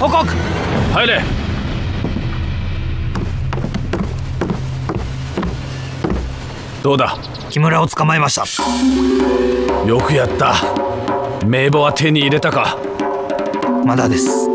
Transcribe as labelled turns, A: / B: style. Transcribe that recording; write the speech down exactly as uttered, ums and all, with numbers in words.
A: 報告。
B: 入れ。どうだ。
A: 木村を捕まえました。
B: よくやった。名簿は手に入れたか。
A: まだです。